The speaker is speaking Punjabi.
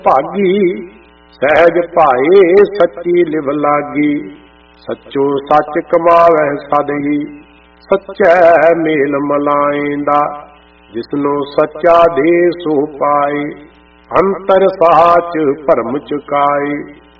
ਭਾਗੀ ਸਹਿਜ ਭਾਏ ਸੱਚੀ ਲਿਵ ਲਾਗੀ। ਸੱਚੋ ਸੱਚ ਕਮਾਵੈ ਸਦ ਹੀ ਸੱਚੈ ਮੇਲ ਮਲਾਏਂਦਾ। ਜਿਸਨੂੰ ਸੱਚਾ ਦੇ ਸੋ ਪਾਏ। ਅੰਤਰ ਸਾਚ ਭਰਮ ਚੁਕਾਏ। ਅੰਤਰ ਸਾਚ ਭਰਮ ਚੁਕਾਏ। ਸੱਚੋ ਸੱਚ ਕਮਾਵੈ ਸਦ ਹੀ ਸੱਚੈ ਮੇਲ ਮਲਾਏਂਦਾ। ਜਿਸਨੂੰ ਸੱਚਾ ਦੇ ਸੋ ਪਾਏ। ਅੰਤਰ ਸਾਚ ਭਰਮ ਚੁਕਾਏ।